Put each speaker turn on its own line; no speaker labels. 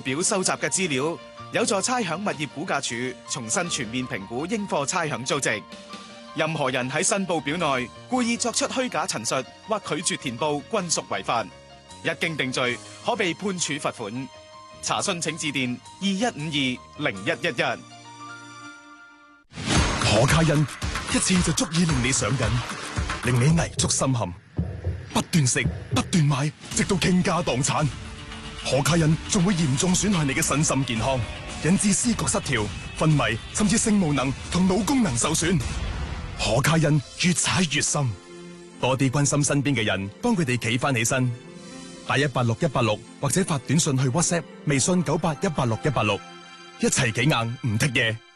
表收集嘅資料，有助差餉物業估價署重新全面評估應課差餉租值。任何人喺申報表內故意作出虛假陳述或拒絕填報，均屬違法。一經定罪，可被判處罰款。查詢請致電21520111。
可卡因一次就足以令你上癮，令你泥足深陷，不斷食不斷買，直到傾家蕩產。可卡因仲會嚴重損害你嘅身心健康，引致思覺失調、昏迷，甚至性無能同腦功能受損。可卡因越踩越深，多啲關心身邊嘅人，幫佢哋企翻起身。打186186或者發短信去 WhatsApp、微信98186186，一齊企硬唔剔嘢。